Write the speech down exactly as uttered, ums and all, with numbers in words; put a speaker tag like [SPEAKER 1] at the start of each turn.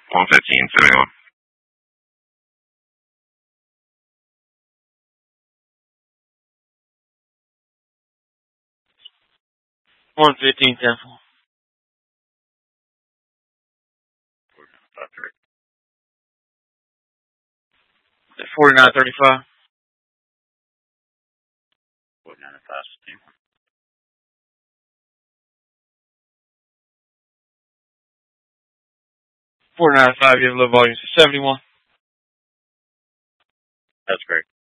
[SPEAKER 1] one fifteen, seventy-one.
[SPEAKER 2] one fifteen, ten four. forty-nine thirty-five.
[SPEAKER 1] forty-nine five sixteen.
[SPEAKER 2] forty-nine five, you have low volume, seventy-one.
[SPEAKER 1] That's great.